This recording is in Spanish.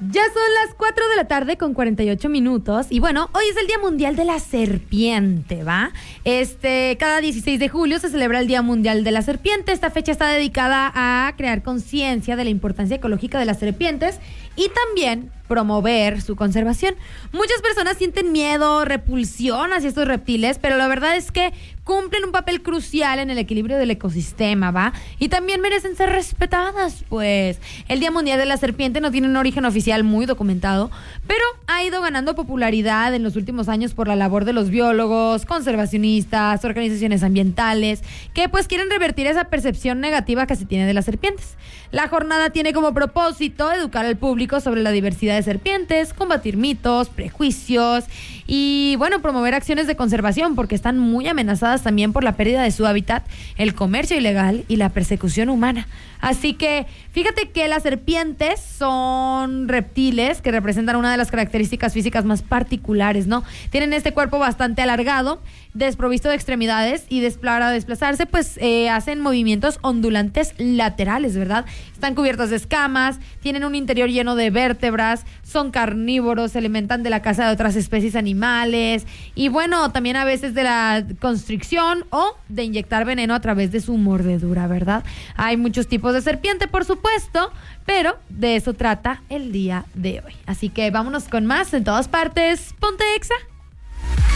Ya son las 4 de la tarde con 48 minutos y bueno, hoy es el Día Mundial de la Serpiente, ¿va? Cada 16 de julio se celebra el Día Mundial de la Serpiente. Esta fecha está dedicada a crear conciencia de la importancia ecológica de las serpientes y también promover su conservación. Muchas personas sienten miedo, repulsión hacia estos reptiles, pero la verdad es que cumplen un papel crucial en el equilibrio del ecosistema, ¿va? Y también merecen ser respetadas, pues. El Día Mundial de la Serpiente no tiene un origen oficial muy documentado, pero ha ido ganando popularidad en los últimos años por la labor de los biólogos, conservacionistas, organizaciones ambientales, que pues quieren revertir esa percepción negativa que se tiene de las serpientes. La jornada tiene como propósito educar al público sobre la diversidad de serpientes, combatir mitos, prejuicios y, bueno, promover acciones de conservación porque están muy amenazadas también por la pérdida de su hábitat, el comercio ilegal y la persecución humana. Así que fíjate que las serpientes son reptiles que representan una de las características físicas más particulares, ¿no? Tienen este cuerpo bastante alargado, desprovisto de extremidades y para desplazarse pues hacen movimientos ondulantes laterales, ¿verdad? Están cubiertos de escamas, tienen un interior lleno de vértebras, son carnívoros, se alimentan de la caza de otras especies animales y bueno, también a veces de la constricción o de inyectar veneno a través de su mordedura, ¿verdad? Hay muchos tipos de serpiente, por supuesto, pero de eso trata el día de hoy. Así que vámonos con más en todas partes. Ponte Exa.